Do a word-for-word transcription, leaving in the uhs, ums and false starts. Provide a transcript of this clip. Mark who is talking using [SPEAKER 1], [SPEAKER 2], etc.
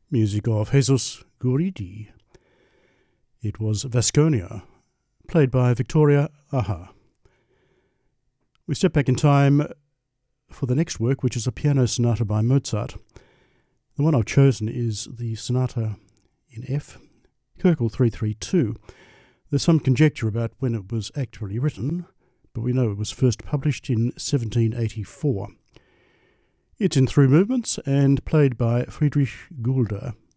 [SPEAKER 1] music of Jesus Guridi. It was Vasconia, played by Victoria Aha. We step back in time for the next work, which is a piano sonata by Mozart. The one I've chosen is the sonata in F, Köchel three thirty-two. There's some conjecture about when it was actually written, but we know it was first published in seventeen eighty-four. It's in three movements and played by Friedrich Gulda.